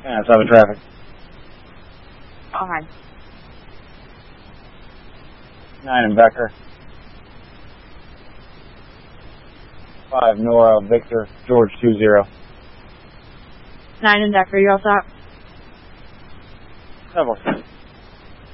Yeah, 7 traffic. Okay. 9 in Becker. 5 Nora Victor George 20. 9 in Decker, you all set? Several.